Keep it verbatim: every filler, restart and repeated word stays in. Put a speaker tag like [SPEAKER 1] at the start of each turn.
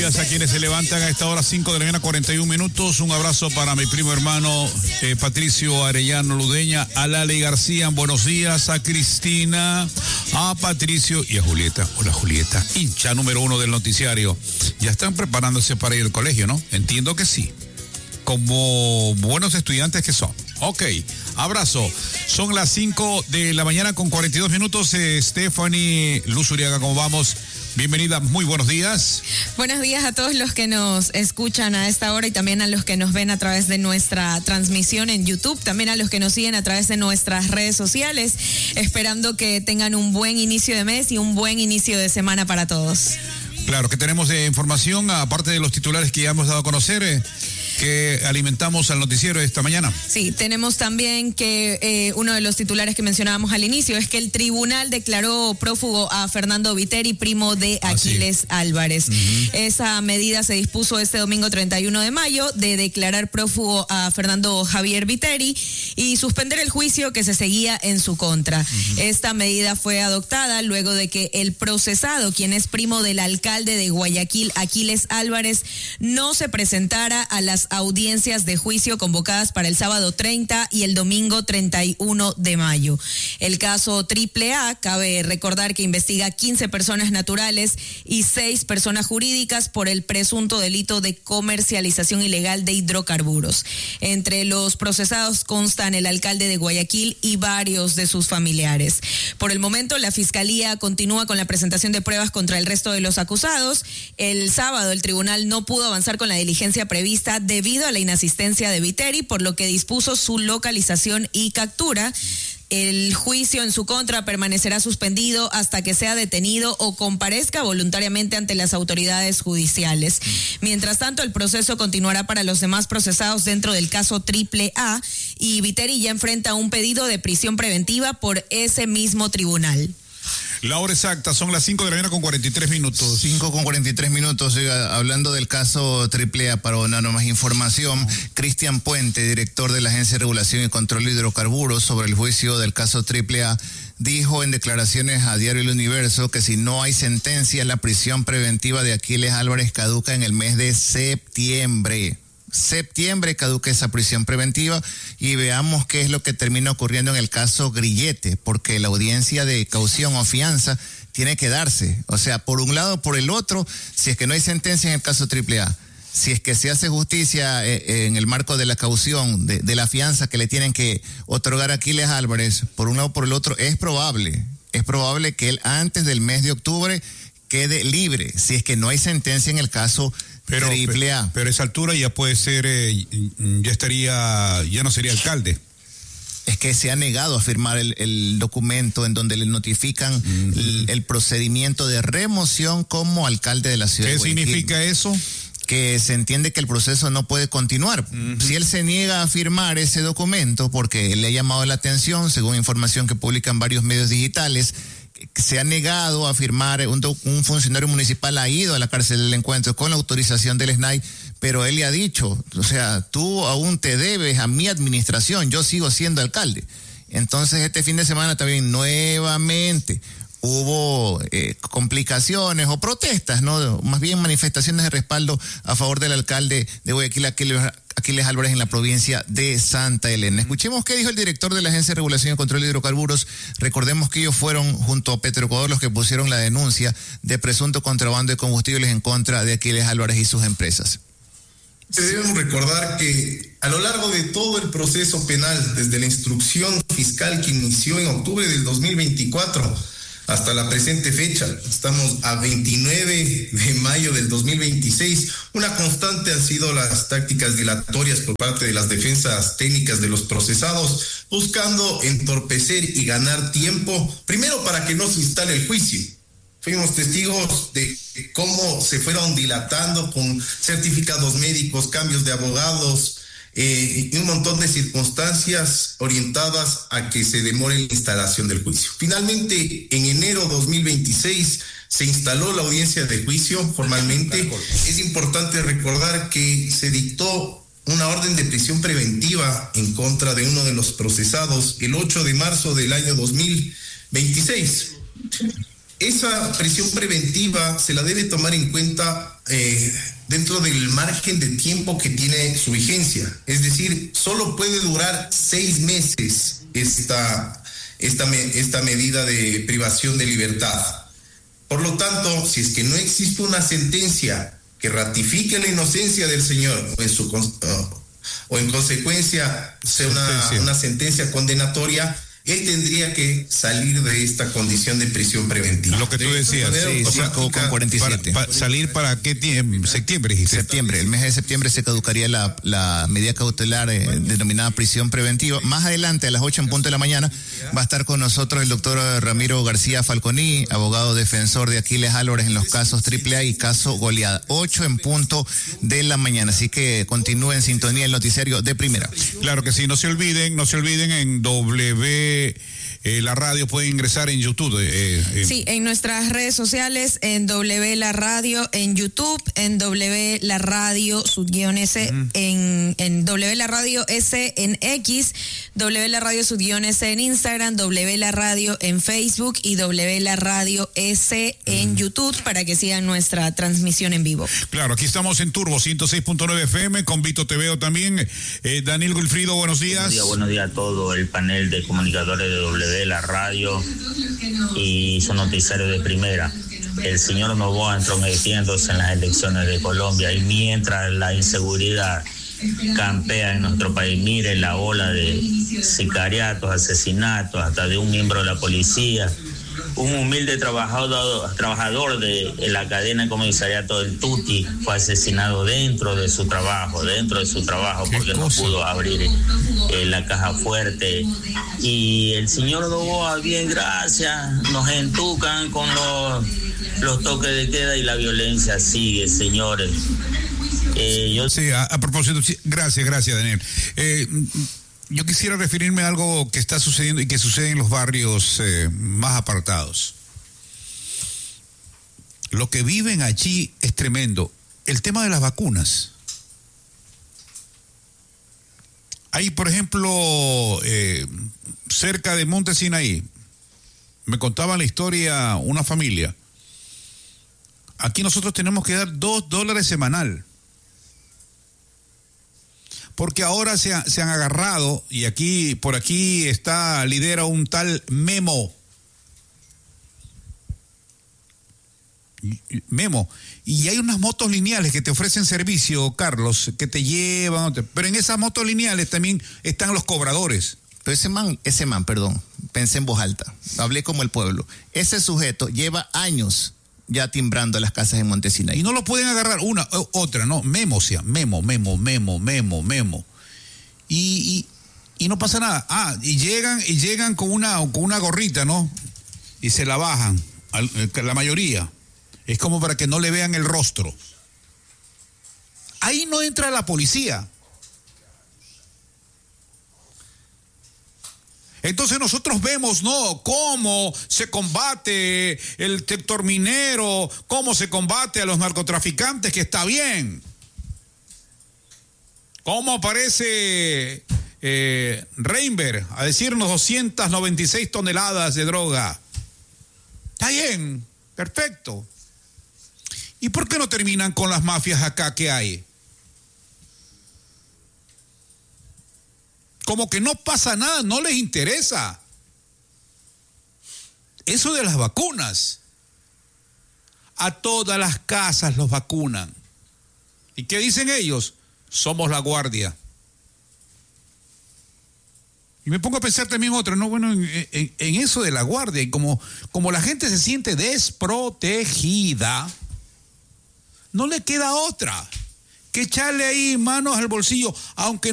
[SPEAKER 1] días a quienes se levantan a esta hora, cinco de la mañana, cuarenta y un minutos. Un abrazo para mi primo hermano eh, Patricio Arellano Ludeña, a Lali García, buenos días, a Cristina, a Patricio y a Julieta. Hola Julieta, hincha número uno del noticiario. Ya están preparándose para ir al colegio, ¿no? Entiendo que sí, como buenos estudiantes que son. Ok, abrazo. Son las cinco de la mañana con cuarenta y dos minutos. Eh, Stephanie Luz Uriaga, ¿cómo vamos? Bienvenida, muy buenos días.
[SPEAKER 2] Buenos días a todos los que nos escuchan a esta hora y también a los que nos ven a través de nuestra transmisión en YouTube, también a los que nos siguen a través de nuestras redes sociales, esperando que tengan un buen inicio de mes y un buen inicio de semana para todos.
[SPEAKER 1] Claro, que tenemos de información, aparte de los titulares que ya hemos dado a conocer, eh, que alimentamos al noticiero esta mañana.
[SPEAKER 2] Sí, tenemos también que eh, uno de los titulares que mencionábamos al inicio es que el tribunal declaró prófugo a Fernando Viteri, primo de Aquiles ah, sí. Álvarez. Uh-huh. Esa medida se dispuso este domingo treinta y uno de mayo de declarar prófugo a Fernando Javier Viteri y suspender el juicio que se seguía en su contra. Uh-huh. Esta medida fue adoptada luego de que el procesado, quien es primo del alcalde de Guayaquil, Aquiles Álvarez, no se presentara a las audiencias de juicio convocadas para el sábado treinta y el domingo treinta y uno de mayo. El caso Triple A, cabe recordar que investiga quince personas naturales y seis personas jurídicas por el presunto delito de comercialización ilegal de hidrocarburos. Entre los procesados constan el alcalde de Guayaquil y varios de sus familiares. Por el momento, la Fiscalía continúa con la presentación de pruebas contra el resto de los acusados. El sábado, el tribunal no pudo avanzar con la diligencia prevista de debido a la inasistencia de Viteri, por lo que dispuso su localización y captura. El juicio en su contra permanecerá suspendido hasta que sea detenido o comparezca voluntariamente ante las autoridades judiciales. Mientras tanto, el proceso continuará para los demás procesados dentro del caso Triple A y Viteri ya enfrenta un pedido de prisión preventiva por ese mismo tribunal.
[SPEAKER 1] La hora exacta, son las cinco de la mañana con cuarenta y tres minutos.
[SPEAKER 3] cinco con cuarenta y tres minutos, oiga, hablando del caso Triple A, para dar más información, Cristian Puente, director de la Agencia de Regulación y Control de Hidrocarburos, sobre el juicio del caso Triple A, dijo en declaraciones a Diario El Universo que si no hay sentencia, la prisión preventiva de Aquiles Álvarez caduca en el mes de septiembre. Septiembre caduca esa prisión preventiva y veamos qué es lo que termina ocurriendo en el caso Grillete, porque la audiencia de caución o fianza tiene que darse, o sea, por un lado o por el otro, si es que no hay sentencia en el caso Triple A, si es que se hace justicia en el marco de la caución, de, de la fianza que le tienen que otorgar a Aquiles Álvarez, por un lado o por el otro, es probable, es probable que él antes del mes de octubre quede libre, si es que no hay sentencia en el caso
[SPEAKER 1] Pero,
[SPEAKER 3] Triple A.
[SPEAKER 1] Pero, pero a esa altura ya puede ser, eh, ya estaría, ya no sería alcalde.
[SPEAKER 3] Es que se ha negado a firmar el, el documento en donde le notifican uh-huh. el, el procedimiento de remoción como alcalde de la ciudad de Guayaquil.
[SPEAKER 1] ¿Qué significa eso?
[SPEAKER 3] Que se entiende que el proceso no puede continuar. Uh-huh. Si él se niega a firmar ese documento, porque le ha llamado la atención, según información que publican varios medios digitales, se ha negado a firmar, un, un funcionario municipal ha ido a la cárcel del encuentro con la autorización del S N A I, pero él le ha dicho, o sea, tú aún te debes a mi administración, yo sigo siendo alcalde. Entonces este fin de semana también nuevamente hubo eh, complicaciones o protestas, ¿no? Más bien manifestaciones de respaldo a favor del alcalde de Guayaquil, Aquiles, Aquiles Álvarez, en la provincia de Santa Elena. Escuchemos qué dijo el director de la Agencia de Regulación y Control de Hidrocarburos. Recordemos que ellos fueron, junto a Petroecuador, los que pusieron la denuncia de presunto contrabando de combustibles en contra de Aquiles Álvarez y sus empresas.
[SPEAKER 4] Debemos recordar que a lo largo de todo el proceso penal, desde la instrucción fiscal que inició en octubre del dos mil veinticuatro hasta la presente fecha, estamos a veintinueve de mayo del dos mil veintiséis, una constante han sido las tácticas dilatorias por parte de las defensas técnicas de los procesados, buscando entorpecer y ganar tiempo, primero para que no se instale el juicio. Fuimos testigos de cómo se fueron dilatando con certificados médicos, cambios de abogados eh, y un montón de circunstancias orientadas a que se demore la instalación del juicio. Finalmente, en enero de dos mil veintiséis se instaló la audiencia de juicio formalmente. Es importante recordar que se dictó una orden de prisión preventiva en contra de uno de los procesados el ocho de marzo del año dos mil veintiséis. Esa prisión preventiva se la debe tomar en cuenta eh, dentro del margen de tiempo que tiene su vigencia. Es decir, solo puede durar seis meses esta, esta, esta medida de privación de libertad. Por lo tanto, si es que no existe una sentencia que ratifique la inocencia del señor o en, su, uh, o en consecuencia sea una, una sentencia condenatoria, él tendría que salir de esta condición de prisión preventiva.
[SPEAKER 1] Lo que tú decías,
[SPEAKER 3] sí, cinco con cuarenta y siete.
[SPEAKER 1] Para, para salir para qué tiempo? Septiembre, dijiste.
[SPEAKER 3] Septiembre, el mes de septiembre se caducaría la, la medida cautelar eh, denominada prisión preventiva. Más adelante, a las ocho en punto de la mañana, va a estar con nosotros el doctor Ramiro García Falconi, abogado defensor de Aquiles Álvarez en los casos triple A y caso Goleada. ocho en punto de la mañana, así que continúe en sintonía el noticiario de Primera.
[SPEAKER 1] Claro que sí, no se olviden, no se olviden en W Eh, la radio puede ingresar en YouTube. Eh, eh.
[SPEAKER 2] Sí, en nuestras redes sociales, en W La Radio, en YouTube, en W La Radio, subguión S, uh-huh. en, en W La Radio S en X, W La Radio, subguión S en Instagram, W La Radio en Facebook y W La Radio S en uh-huh. YouTube para que sigan nuestra transmisión en vivo.
[SPEAKER 1] Claro, aquí estamos en Turbo ciento seis punto nueve F M, con Vito T V O también. Eh, Daniel Wilfrido, buenos días.
[SPEAKER 5] Buenos días, buenos días a todo el panel de comunicadores de W La Radio y su noticiario de Primera. El señor Noboa entrometiéndose en las elecciones de Colombia, y mientras la inseguridad campea en nuestro país, mire la ola de sicariatos, asesinatos, hasta de un miembro de la policía. Un humilde trabajador, trabajador de la cadena de comisariato del Tuti fue asesinado dentro de su trabajo, dentro de su trabajo, porque no pudo abrir eh, la caja fuerte. Y el señor Noboa, bien, gracias, nos entucan con los, los toques de queda y la violencia sigue, señores. Eh, yo...
[SPEAKER 1] Sí, a, a propósito, sí, gracias, gracias, Daniel. Eh, Yo quisiera referirme a algo que está sucediendo y que sucede en los barrios eh, más apartados. Lo que viven allí es tremendo. El tema de las vacunas. Hay, por ejemplo, eh, cerca de Monte Sinaí, me contaba la historia una familia. Aquí nosotros tenemos que dar dos dólares semanal. Porque ahora se, ha, se han agarrado, y aquí, por aquí está, lidera un tal Memo. Memo. Y hay unas motos lineales que te ofrecen servicio, Carlos, que te llevan, pero en esas motos lineales también están los cobradores.
[SPEAKER 3] Pero ese man, ese man, perdón, pensé en voz alta, hablé como el pueblo. Ese sujeto lleva años ya timbrando las casas en Monte Sinaí.
[SPEAKER 1] Y no lo pueden agarrar una, otra, ¿no? Memo, sea, memo, memo, memo, memo, memo. Y, y, y no pasa nada. Ah, y llegan, y llegan con una, con una gorrita, ¿no? Y se la bajan, la mayoría. Es como para que no le vean el rostro. Ahí no entra la policía. Entonces nosotros vemos, ¿no?, cómo se combate el sector minero, cómo se combate a los narcotraficantes, que está bien. Cómo aparece eh, Reinberg a decirnos doscientas noventa y seis toneladas de droga. Está bien, perfecto. ¿Y por qué no terminan con las mafias acá que hay? Como que no pasa nada, no les interesa. Eso de las vacunas. A todas las casas los vacunan. ¿Y qué dicen ellos? Somos la guardia. Y me pongo a pensar también otra, ¿no? Bueno, en, en, en eso de la guardia, y como, como la gente se siente desprotegida, no le queda otra que echarle ahí manos al bolsillo, aunque